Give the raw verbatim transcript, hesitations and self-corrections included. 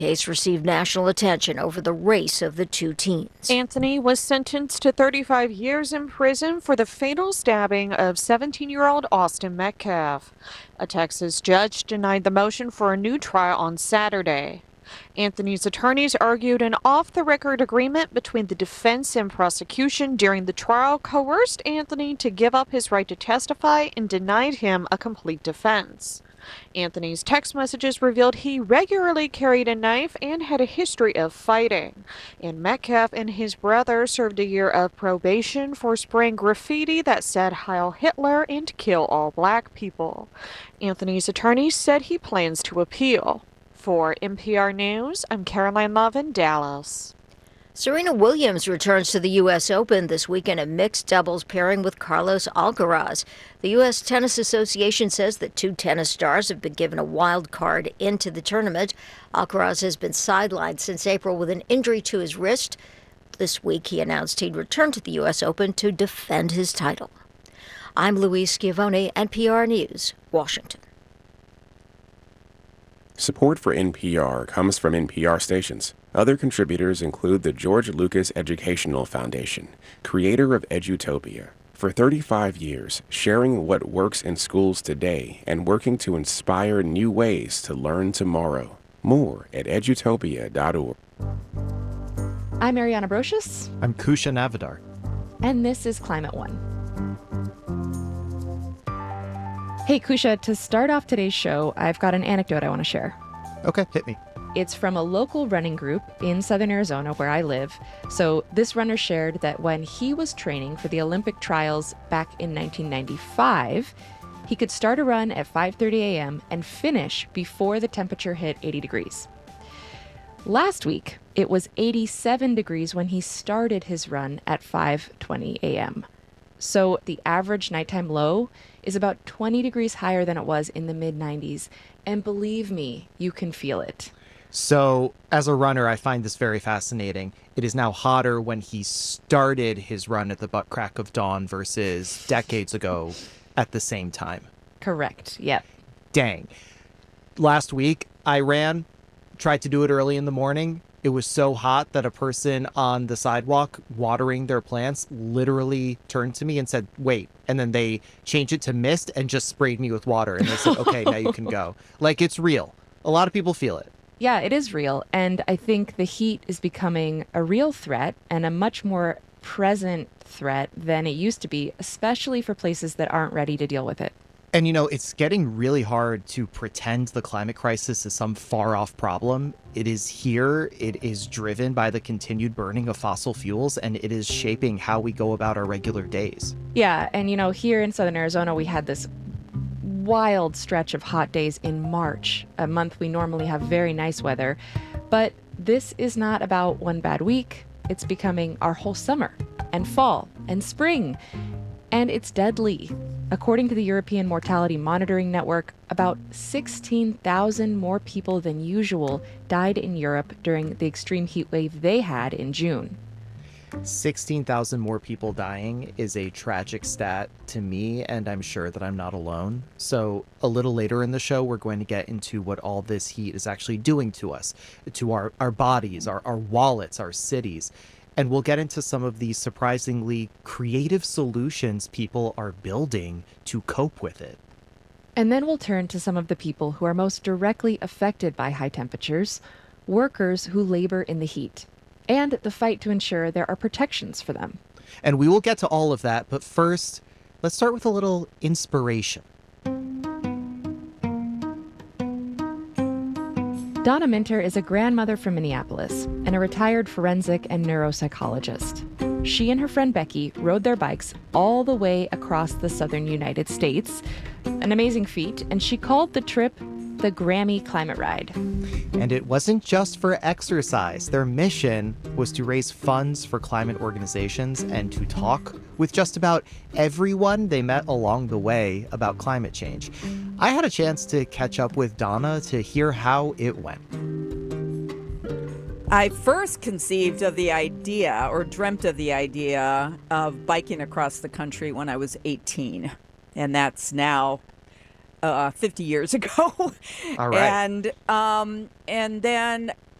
The case received national attention over the race of the two teens. Anthony was sentenced to thirty-five years in prison for the fatal stabbing of seventeen-year-old Austin Metcalf. A Texas judge denied the motion for a new trial on Saturday. Anthony's attorneys argued an off-the-record agreement between the defense and prosecution during the trial coerced Anthony to give up his right to testify and denied him a complete defense. Anthony's text messages revealed he regularly carried a knife and had a history of fighting. And Metcalf and his brother served a year of probation for spraying graffiti that said Heil Hitler and kill all black people. Anthony's attorney said he plans to appeal. For N P R News, I'm Caroline Love in Dallas. Serena Williams returns to the U S Open this week in a mixed doubles pairing with Carlos Alcaraz. The U S Tennis Association says that two tennis stars have been given a wild card into the tournament. Alcaraz has been sidelined since April with an injury to his wrist. This week, he announced he'd return to the U S Open to defend his title. I'm Louise Schiavone, N P R News, Washington. Support for N P R comes from N P R stations. Other contributors include the George Lucas Educational Foundation, creator of Edutopia. For thirty-five years, sharing what works in schools today and working to inspire new ways to learn tomorrow. More at edutopia dot org. I'm Ariana Brocious. I'm Kusha Navidar. And this is Climate One. Hey, Kusha, to start off today's show, I've got an anecdote I want to share. Okay, hit me. It's from a local running group in southern Arizona where I live. So this runner shared that when he was training for the Olympic trials back in nineteen ninety-five, he could start a run at five thirty a.m. and finish before the temperature hit eighty degrees. Last week, it was eighty-seven degrees when he started his run at five twenty a.m. So the average nighttime low is about twenty degrees higher than it was in the mid nineties. And believe me, you can feel it. So as a runner, I find this very fascinating. It is now hotter when he started his run at the butt crack of dawn versus decades ago at the same time. Correct. Yep. Dang. Last week, I ran, tried to do it early in the morning. It was so hot that a person on the sidewalk watering their plants literally turned to me and said, wait. And then they changed it to mist and just sprayed me with water. And they said, okay, now you can go. Like, it's real. A lot of people feel it. Yeah, it is real. And I think the heat is becoming a real threat and a much more present threat than it used to be, especially for places that aren't ready to deal with it. And, you know, it's getting really hard to pretend the climate crisis is some far-off problem. It is here. It is driven by the continued burning of fossil fuels, and it is shaping how we go about our regular days. Yeah, and, you know, here in southern Arizona, we had this wild stretch of hot days in March, a month we normally have very nice weather. But this is not about one bad week. It's becoming our whole summer and fall and spring. And it's deadly. According to the European Mortality Monitoring Network, about sixteen thousand more people than usual died in Europe during the extreme heat wave they had in June. sixteen thousand more people dying is a tragic stat to me, and I'm sure that I'm not alone. So a little later in the show, we're going to get into what all this heat is actually doing to us, to our, our bodies, our, our wallets, our cities. And we'll get into some of the surprisingly creative solutions people are building to cope with it. And then we'll turn to some of the people who are most directly affected by high temperatures, workers who labor in the heat, and the fight to ensure there are protections for them. And we will get to all of that, but first, let's start with a little inspiration. Donna Minter is a grandmother from Minneapolis and a retired forensic and neuropsychologist. She and her friend Becky rode their bikes all the way across the southern United States, an amazing feat, and she called the trip the Grammy Climate Ride. And it wasn't just for exercise. Their mission was to raise funds for climate organizations and to talk with just about everyone they met along the way about climate change. I had a chance to catch up with Donna to hear how it went. I first conceived of the idea or dreamt of the idea of biking across the country when I was eighteen. And that's now Uh, fifty years ago. All right. And um, and then